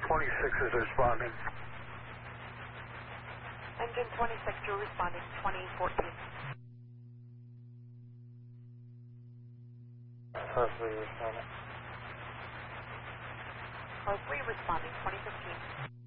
26 is responding. Engine 26, you're responding, 2014. Car 3 responding. Car 3 responding, 2015.